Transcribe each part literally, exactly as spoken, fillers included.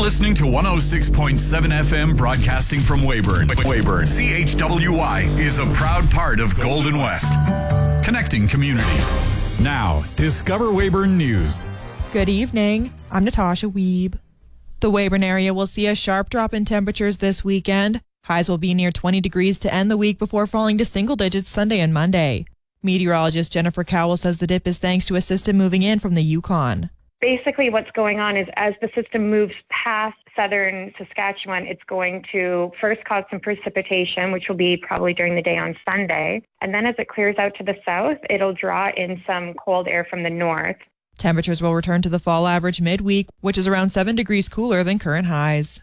listening to one oh six point seven F M, broadcasting from Weyburn. Weyburn. C H W Y is a proud part of Golden West. Connecting communities. Now, Discover Weyburn News. Good evening. I'm Natasha Wiebe. The Weyburn area will see a sharp drop in temperatures this weekend. Highs will be near twenty degrees to end the week before falling to single digits Sunday and Monday. Meteorologist Jennifer Cowell says the dip is thanks to a system moving in from the Yukon. Basically, what's going on is as the system moves past southern Saskatchewan, it's going to first cause some precipitation, which will be probably during the day on Sunday. And then as it clears out to the south, it'll draw in some cold air from the north. Temperatures will return to the fall average midweek, which is around seven degrees cooler than current highs.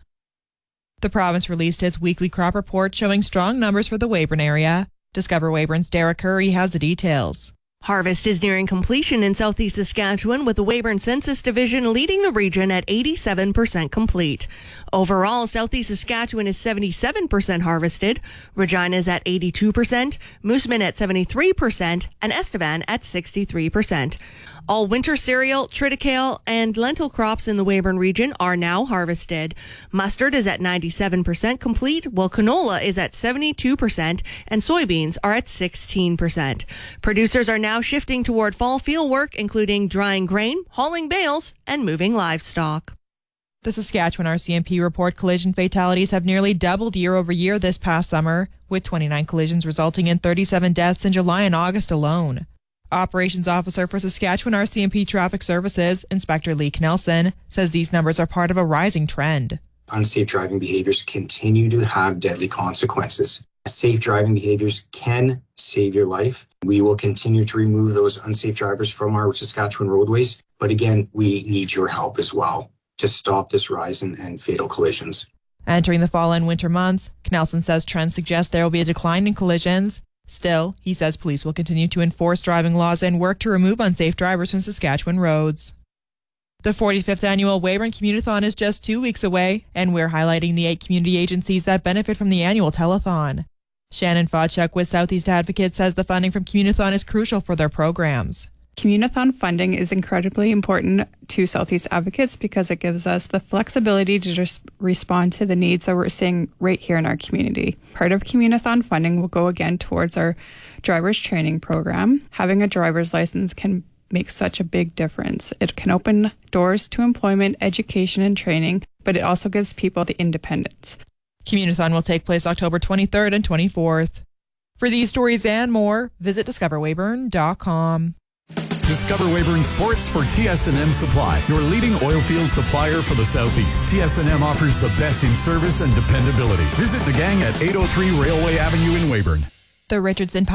The province released its weekly crop report showing strong numbers for the Weyburn area. Discover Weyburn's Derek Curry has the details. Harvest is nearing completion in southeast Saskatchewan, with the Weyburn Census Division leading the region at eighty-seven percent complete. Overall, southeast Saskatchewan is seventy-seven percent harvested, Regina is at eighty-two percent, Moosomin at seventy-three percent, and Estevan at sixty-three percent. All winter cereal, triticale, and lentil crops in the Weyburn region are now harvested. Mustard is at ninety-seven percent complete, while canola is at seventy-two percent, and soybeans are at sixteen percent. Producers are now shifting toward fall field work, including drying grain, hauling bales, and moving livestock. The Saskatchewan R C M P report collision fatalities have nearly doubled year over year this past summer, with twenty-nine collisions resulting in thirty-seven deaths in July and August alone. Operations Officer for Saskatchewan R C M P Traffic Services, Inspector Lee Knelson, says these numbers are part of a rising trend. Unsafe driving behaviors continue to have deadly consequences. Safe driving behaviors can save your life. We will continue to remove those unsafe drivers from our Saskatchewan roadways. But again, we need your help as well to stop this rise in, in fatal collisions. Entering the fall and winter months, Knelson says trends suggest there will be a decline in collisions. Still, he says police will continue to enforce driving laws and work to remove unsafe drivers from Saskatchewan roads. The forty-fifth annual Weyburn Community-thon is just two weeks away, and we're highlighting the eight community agencies that benefit from the annual telethon. Shannon Fodchuk with Southeast Advocates says the funding from Community-thon is crucial for their programs. Community-thon funding is incredibly important to Southeast Advocates because it gives us the flexibility to just respond to the needs that we're seeing right here in our community. Part of Community-thon funding will go again towards our driver's training program. Having a driver's license can make such a big difference. It can open doors to employment, education, and training, but it also gives people the independence. Community-thon will take place October twenty-third and twenty-fourth. For these stories and more, visit discover weyburn dot com. Discover Weyburn Sports for T S and M Supply, your leading oilfield supplier for the Southeast. T S and M offers the best in service and dependability. Visit the gang at eight oh three Railway Avenue in Weyburn. The Richardson